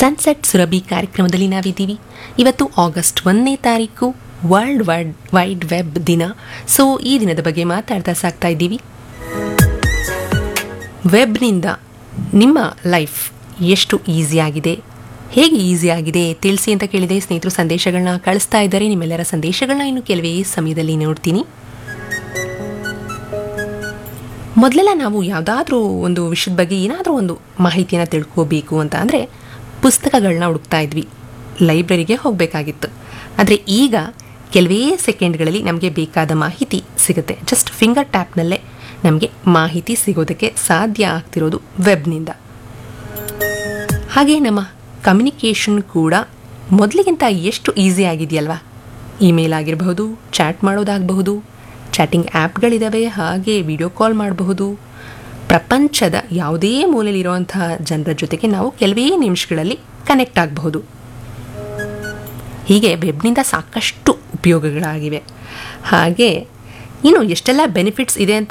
Sunset Surabhi ಕಾರ್ಯಕ್ರಮದಲ್ಲಿ ನಾವಿದ್ದೀವಿ. ಇವತ್ತು ಆಗಸ್ಟ್ 1ನೇ ತಾರೀಕು ವರ್ಲ್ಡ್ ವೈಡ್ ವೆಬ್ ದಿನ. ಸೊ ಈ ದಿನದ ಬಗ್ಗೆ ಮಾತಾಡ್ತಾ ಸಾಕ್ತಾ ಇದ್ದೀವಿ. ವೆಬ್ನಿಂದ ನಿಮ್ಮ ಲೈಫ್ ಎಷ್ಟು ಈಸಿಯಾಗಿದೆ, ಹೇಗೆ ಈಸಿಯಾಗಿದೆ ತಿಳಿಸಿ ಅಂತ ಕೇಳಿದೆ. ಸ್ನೇಹಿತರು ಸಂದೇಶಗಳನ್ನ ಕಳಿಸ್ತಾ ಇದ್ದಾರೆ. ನಿಮ್ಮೆಲ್ಲರ ಸಂದೇಶಗಳನ್ನ ಇನ್ನು ಕೆಲವೇ ಸಮಯದಲ್ಲಿ ನೋಡ್ತೀನಿ. ಮೊದಲೆಲ್ಲ ನಾವು ಯಾವುದಾದ್ರೂ ಒಂದು ವಿಷಯದ ಬಗ್ಗೆ ಏನಾದರೂ ಒಂದು ಮಾಹಿತಿಯನ್ನು ತಿಳ್ಕೋಬೇಕು ಅಂತ ಅಂದರೆ ಪುಸ್ತಕಗಳನ್ನ ಹುಡುಕ್ತಾ ಇದ್ವಿ, ಲೈಬ್ರರಿಗೆ ಹೋಗಬೇಕಾಗಿತ್ತು. ಆದರೆ ಈಗ ಕೆಲವೇ ಸೆಕೆಂಡ್ಗಳಲ್ಲಿ ನಮಗೆ ಬೇಕಾದ ಮಾಹಿತಿ ಸಿಗುತ್ತೆ. ಜಸ್ಟ್ ಫಿಂಗರ್ ಟ್ಯಾಪ್ನಲ್ಲೇ ನಮಗೆ ಮಾಹಿತಿ ಸಿಗೋದಕ್ಕೆ ಸಾಧ್ಯ ಆಗ್ತಿರೋದು ವೆಬ್ನಿಂದ. ಹಾಗೆ ನಮ್ಮ ಕಮ್ಯುನಿಕೇಷನ್ ಕೂಡ ಮೊದಲಿಗಿಂತ ಎಷ್ಟು ಈಸಿ ಆಗಿದೆಯಲ್ವಾ. ಇಮೇಲ್ ಆಗಿರಬಹುದು, ಚಾಟ್ ಮಾಡೋದಾಗಬಹುದು, ಚಾಟಿಂಗ್ ಆ್ಯಪ್ಗಳಿದ್ದಾವೆ, ಹಾಗೆ ವಿಡಿಯೋ ಕಾಲ್ ಮಾಡಬಹುದು. ಪ್ರಪಂಚದ ಯಾವುದೇ ಮೂಲೆಯಲ್ಲಿರುವಂತಹ ಜನರ ಜೊತೆಗೆ ನಾವು ಕೆಲವೇ ನಿಮಿಷಗಳಲ್ಲಿ ಕನೆಕ್ಟ್ ಆಗಬಹುದು. ಹೀಗೆ ವೆಬ್ನಿಂದ ಸಾಕಷ್ಟು ಉಪಯೋಗಗಳಾಗಿವೆ. ಹಾಗೆ ಇನ್ನು ಎಷ್ಟೆಲ್ಲ ಬೆನಿಫಿಟ್ಸ್ ಇದೆ ಅಂತ